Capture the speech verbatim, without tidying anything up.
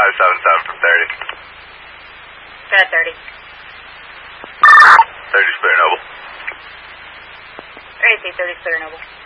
five seven seven from thirty. Got thirty. thirty's clear, Noble. Alright, thirty's clear, Noble.